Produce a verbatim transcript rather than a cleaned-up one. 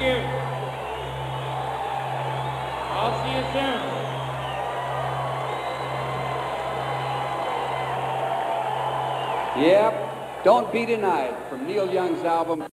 you. I'll see you soon. Yep, Don't Be Denied from Neil Young's album.